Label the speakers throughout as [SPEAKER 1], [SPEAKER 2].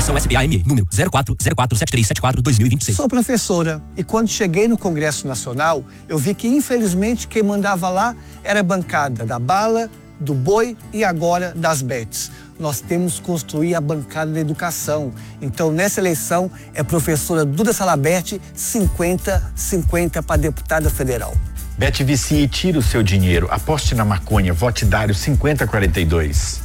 [SPEAKER 1] Fundação SBAME, número 04047374-2026.
[SPEAKER 2] Sou professora e quando cheguei no Congresso Nacional, eu vi que infelizmente quem mandava lá era a bancada da bala, do boi e agora das bets. Nós temos que construir a bancada da educação. Então, nessa eleição, é professora Duda Salabert, 50-50 para deputada federal.
[SPEAKER 3] Bet vicia e tira o seu dinheiro. Aposte na maconha. Vote Dário 5042.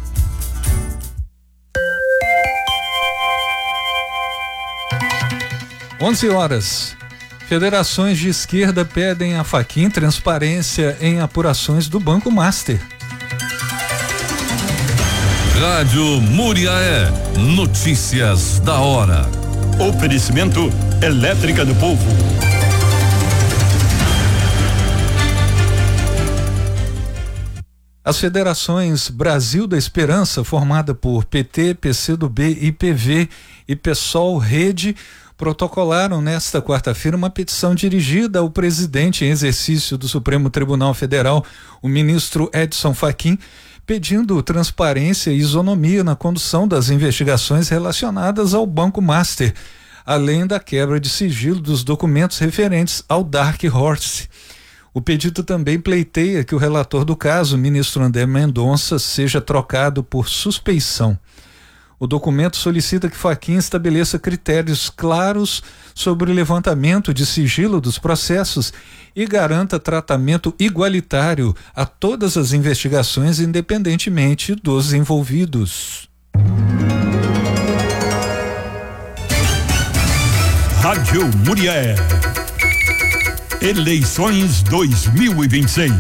[SPEAKER 4] (11h). Federações de esquerda pedem a Fachin transparência em apurações do Banco Master.
[SPEAKER 5] Rádio Muriaé, notícias da hora.
[SPEAKER 6] Oferecimento Elétrica do Povo.
[SPEAKER 4] As federações Brasil da Esperança, formada por PT, PCdoB, IPV e PSOL Rede, protocolaram nesta quarta-feira uma petição dirigida ao presidente em exercício do Supremo Tribunal Federal, o ministro Edson Fachin, pedindo transparência e isonomia na condução das investigações relacionadas ao Banco Master, além da quebra de sigilo dos documentos referentes ao Dark Horse. O pedido também pleiteia que o relator do caso, o ministro André Mendonça, seja trocado por suspeição. O documento solicita que Fachin estabeleça critérios claros sobre o levantamento de sigilo dos processos e garanta tratamento igualitário a todas as investigações, independentemente dos envolvidos.
[SPEAKER 6] Rádio Muriaé. Eleições 2026.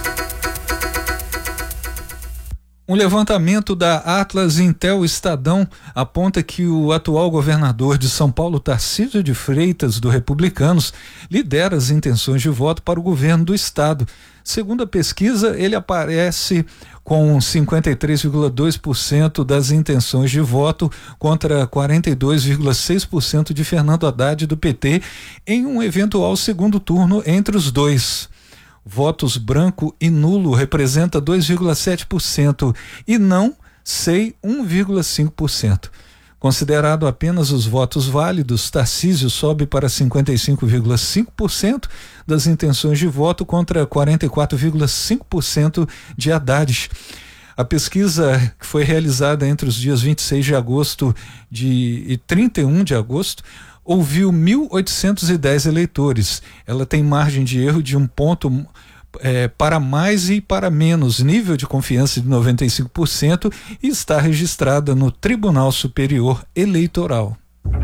[SPEAKER 4] Um levantamento da Atlas Intel Estadão aponta que o atual governador de São Paulo, Tarcísio de Freitas, do Republicanos, lidera as intenções de voto para o governo do estado. Segundo a pesquisa, ele aparece com 53,2% das intenções de voto contra 42,6% de Fernando Haddad, do PT, em um eventual segundo turno entre os dois. Votos branco e nulo representa 2,7% e não sei 1,5%. Considerado apenas os votos válidos, Tarcísio sobe para 55,5% das intenções de voto contra 44,5% de Haddad. A pesquisa, que foi realizada entre os dias 26 de agosto e 31 de agosto, ouviu 1.810 eleitores. Ela tem margem de erro de 1 ponto para mais e para menos, nível de confiança de 95% e está registrada no Tribunal Superior Eleitoral.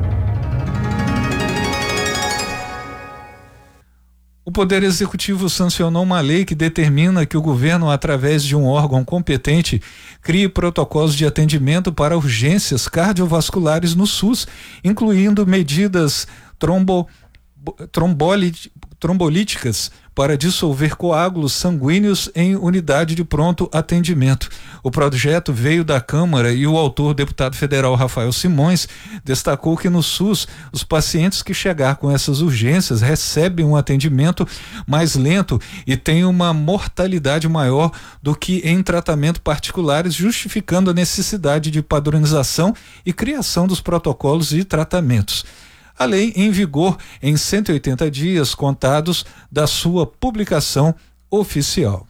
[SPEAKER 4] O Poder Executivo sancionou uma lei que determina que o governo, através de um órgão competente, crie protocolos de atendimento para urgências cardiovasculares no SUS, incluindo medidas trombolíticas para dissolver coágulos sanguíneos em unidade de pronto atendimento. O projeto veio da Câmara e o autor, deputado federal Rafael Simões, destacou que no SUS os pacientes que chegar com essas urgências recebem um atendimento mais lento e têm uma mortalidade maior do que em tratamento particulares, justificando a necessidade de padronização e criação dos protocolos e tratamentos. A lei em vigor em 180 dias contados da sua publicação oficial.